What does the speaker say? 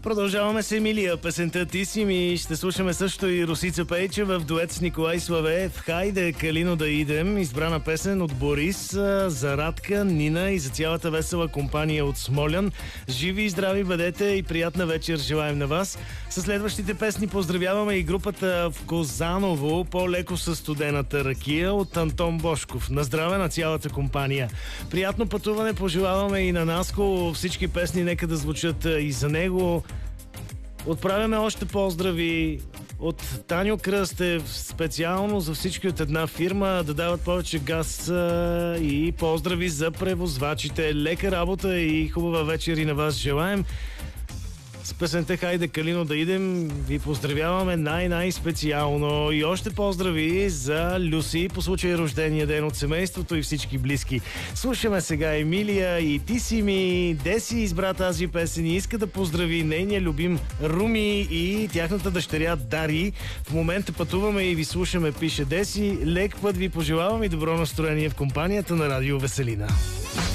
Продължаваме с Емилия. Песента "Ти си ми". Ще слушаме също и Росица Пейчева в дует с Николай Славеев. "Хайде, Калино, да идем". Избрана песен от Борис, за Радка, Нина и за цялата весела компания от Смолян. Живи и здрави бъдете и приятна вечер желаем на вас. Със следващите песни поздравяваме и групата в Козаново "По-леко със студената ракия" от Антон Бошков. На здраве на цялата компания. Приятно пътуване пожелаваме и на Наско. Всички песни нека да звучат и за него. Отправяме още поздрави от Таню Кръстев, специално за всички от една фирма, да дават повече газ, и поздрави за превозвачите. Лека работа и хубава вечер и на вас желаем. С песента "Хайде, Калино, да идем" ви поздравяваме най-специално. И още поздрави за Люси по случай рождения ден от семейството и всички близки. Слушаме сега Емилия и "Ти си ми". Деси избра тази песен и иска да поздрави нейния любим Руми и тяхната дъщеря Дари. В момента пътуваме и ви слушаме, пише Деси. Лек път ви пожелавам и добро настроение в компанията на Радио Веселина.